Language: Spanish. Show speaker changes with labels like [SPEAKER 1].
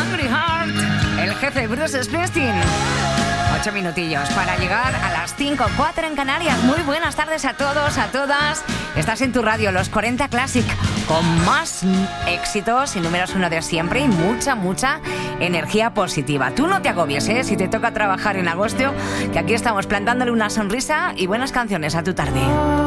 [SPEAKER 1] Hungry Heart, el jefe Bruce Springsteen. 8 minutillos para llegar a las 5:04 en Canarias. Muy buenas tardes a todos, a todas. Estás en tu radio, Los 40 Classic, con más éxitos y números uno de siempre y mucha energía positiva. Tú no te agobies, si te toca trabajar en agosto, que aquí estamos plantándole una sonrisa y buenas canciones a tu tarde.